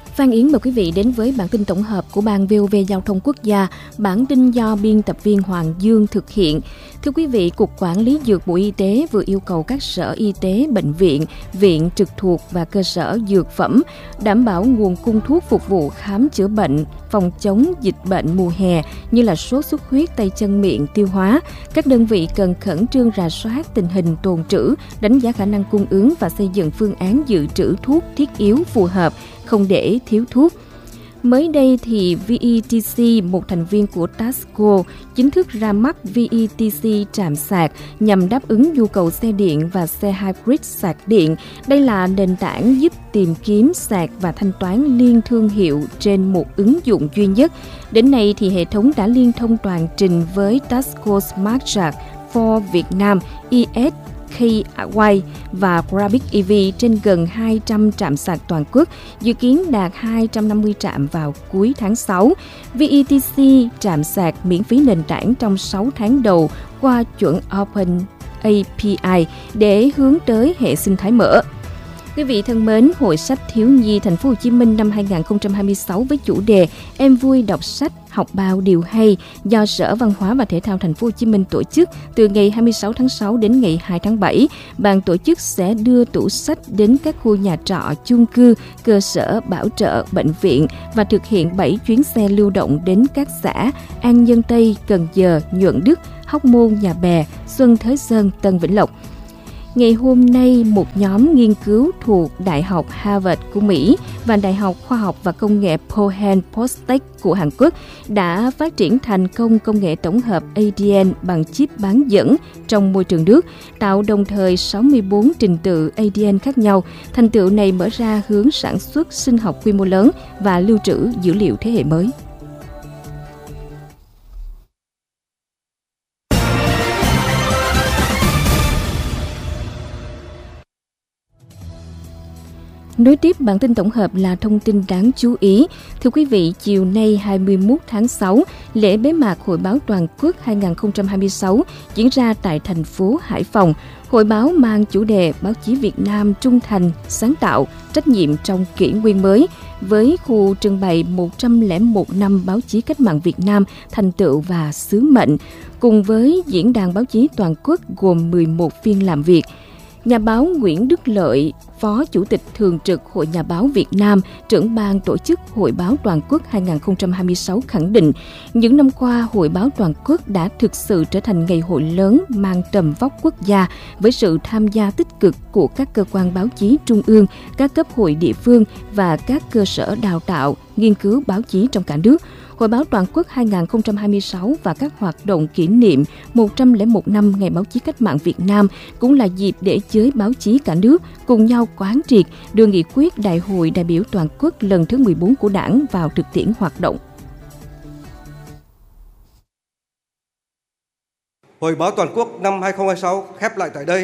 Phan Yến mời quý vị đến với bản tin tổng hợp của Ban VOV Giao thông Quốc gia, bản tin do biên tập viên Hoàng Dương thực hiện. Thưa quý vị, Cục Quản lý Dược Bộ Y tế vừa yêu cầu các sở y tế, bệnh viện, viện trực thuộc và cơ sở dược phẩm đảm bảo nguồn cung thuốc phục vụ khám chữa bệnh, phòng chống dịch bệnh mùa hè như là sốt xuất huyết, tay chân miệng, tiêu hóa. Các đơn vị cần khẩn trương rà soát tình hình tồn trữ, đánh giá khả năng cung ứng và xây dựng phương án dự trữ thuốc thiết yếu phù hợp, không để thiếu thuốc. Mới đây thì VETC, một thành viên của Tasco, chính thức ra mắt VETC trạm sạc nhằm đáp ứng nhu cầu xe điện và xe hybrid sạc điện. Đây là nền tảng giúp tìm kiếm, sạc và thanh toán liên thương hiệu trên một ứng dụng duy nhất. Đến nay thì hệ thống đã liên thông toàn trình với Tasco Smart Charge for Việt Nam, ES KY và Grabic EV trên gần 200 trạm sạc toàn quốc, dự kiến đạt 250 trạm vào cuối tháng 6. VETC trạm sạc miễn phí nền tảng trong 6 tháng đầu qua chuẩn Open API để hướng tới hệ sinh thái mở. Quý vị thân mến, Hội sách thiếu nhi Thành phố Hồ Chí Minh năm 2026 với chủ đề Em vui đọc sách, học bao điều hay do Sở Văn hóa và Thể thao Thành phố Hồ Chí Minh tổ chức từ ngày 26 tháng 6 đến ngày 2 tháng 7. Ban tổ chức sẽ đưa tủ sách đến các khu nhà trọ, chung cư, cơ sở bảo trợ, bệnh viện và thực hiện 7 chuyến xe lưu động đến các xã An Nhân Tây, Cần Giờ, Nhuận Đức, Hóc Môn, Nhà Bè, Xuân Thới Sơn, Tân Vĩnh Lộc. Ngày hôm nay, một nhóm nghiên cứu thuộc Đại học Harvard của Mỹ và Đại học Khoa học và Công nghệ Pohang Postech của Hàn Quốc đã phát triển thành công công nghệ tổng hợp ADN bằng chip bán dẫn trong môi trường nước, tạo đồng thời 64 trình tự ADN khác nhau. Thành tựu này mở ra hướng sản xuất sinh học quy mô lớn và lưu trữ dữ liệu thế hệ mới. Nối tiếp bản tin tổng hợp là thông tin đáng chú ý. Thưa quý vị, chiều nay 21 tháng 6, lễ bế mạc Hội báo Toàn quốc 2026 diễn ra tại thành phố Hải Phòng. Hội báo mang chủ đề Báo chí Việt Nam trung thành, sáng tạo, trách nhiệm trong kỷ nguyên mới, với khu trưng bày 101 năm báo chí cách mạng Việt Nam, thành tựu và sứ mệnh, cùng với diễn đàn báo chí toàn quốc gồm 11 phiên làm việc. Nhà báo Nguyễn Đức Lợi, Phó Chủ tịch Thường trực Hội Nhà báo Việt Nam, trưởng ban tổ chức Hội báo Toàn quốc 2026 khẳng định, những năm qua, Hội báo Toàn quốc đã thực sự trở thành ngày hội lớn mang tầm vóc quốc gia với sự tham gia tích cực của các cơ quan báo chí trung ương, các cấp hội địa phương và các cơ sở đào tạo, nghiên cứu báo chí trong cả nước. Hội báo Toàn quốc 2026 và các hoạt động kỷ niệm 101 năm Ngày báo chí cách mạng Việt Nam cũng là dịp để giới báo chí cả nước cùng nhau quán triệt đưa nghị quyết Đại hội đại biểu toàn quốc lần thứ 14 của Đảng vào thực tiễn hoạt động. Hội báo Toàn quốc năm 2026 khép lại tại đây.